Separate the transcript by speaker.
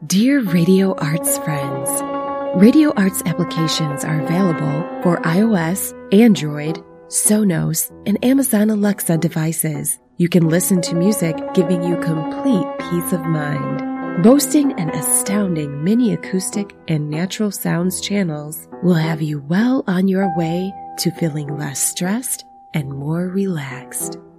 Speaker 1: Dear Radio Arts friends, Radio Arts applications are available for iOS, Android, Sonos, and Amazon Alexa devices. You can listen to music giving you complete peace of mind. Boasting an astounding mini acoustic and natural sounds channels will have you well on your way to feeling less stressed and more relaxed.